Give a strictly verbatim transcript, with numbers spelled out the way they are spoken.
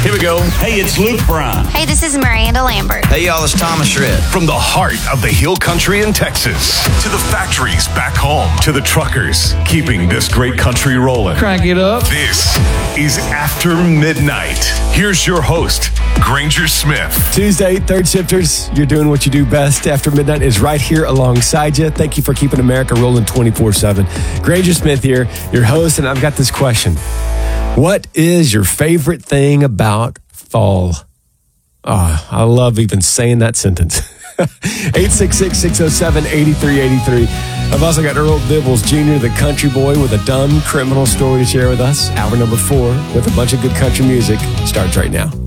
Here we go. Hey, it's Luke Bryan. Hey, this is Miranda Lambert. Hey, y'all, it's Thomas Shred. From the heart of the Hill Country in Texas to the factories back home to the truckers keeping this great country rolling. Crank it up. This is After Midnight. Here's your host, Granger Smith. Tuesday, Third Shifters, you're doing what you do best. After Midnight is right here alongside you. Thank you for keeping America rolling twenty-four seven. Granger Smith here, your host, and I've got this question. What is your favorite thing about fall? Oh, I love even saying that sentence. eight six six, six oh seven, eight three eight three. I've also got Earl Dibbles Junior, the country boy, with a dumb criminal story to share with us. Hour number four with a bunch of good country music starts right now.